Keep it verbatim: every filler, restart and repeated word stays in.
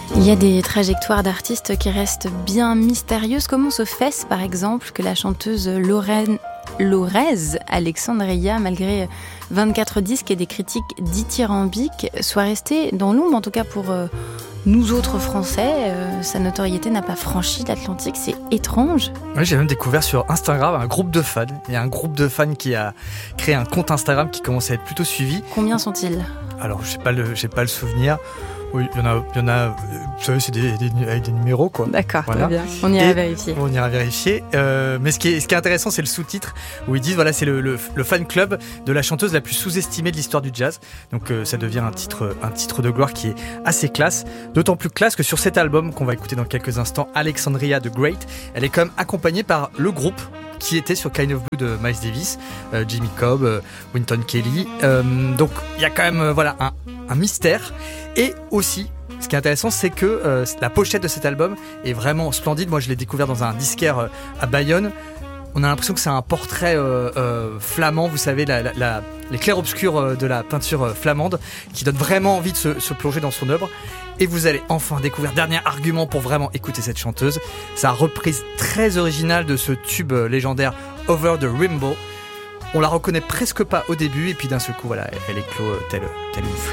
Il y a des trajectoires d'artistes qui restent bien mystérieuses. Comment se fait-ce, par exemple, que la chanteuse Lorraine Lorez Alexandria, malgré vingt-quatre disques et des critiques dithyrambiques, soit restée dans l'ombre, en tout cas pour euh, nous autres Français. Euh, sa notoriété n'a pas franchi l'Atlantique, c'est étrange. Oui, j'ai même découvert sur Instagram un groupe de fans. Il y a un groupe de fans qui a créé un compte Instagram qui commence à être plutôt suivi. Combien sont-ils ? Alors, je n'ai pas, pas le souvenir. Oui, il y en a, il y en a, vous savez, c'est des, des, avec des numéros, quoi. D'accord, voilà. Très bien. On ira Et vérifier. On ira vérifier. Euh, mais ce qui, est, ce qui est intéressant, c'est le sous-titre où ils disent, voilà, c'est le, le, le fan club de la chanteuse la plus sous-estimée de l'histoire du jazz. Donc, euh, ça devient un titre, un titre de gloire qui est assez classe. D'autant plus classe que sur cet album, qu'on va écouter dans quelques instants, Alexandria the Great, elle est quand même accompagnée par le groupe qui était sur Kind of Blue de Miles Davis, euh, Jimmy Cobb, euh, Wynton Kelly. Euh, donc, il y a quand même, euh, voilà, un, un mystère. Et aussi, ce qui est intéressant, c'est que euh, la pochette de cet album est vraiment splendide. Moi, je l'ai découvert dans un disquaire euh, à Bayonne. On a l'impression que c'est un portrait euh, euh, flamand, vous savez, la, la, la, les clairs-obscurs euh, de la peinture euh, flamande, qui donne vraiment envie de se, se plonger dans son œuvre. Et vous allez enfin découvrir, dernier argument pour vraiment écouter cette chanteuse, sa reprise très originale de ce tube légendaire Over the Rainbow. On la reconnaît presque pas au début, et puis d'un seul coup, voilà, elle éclot telle, telle une fleur.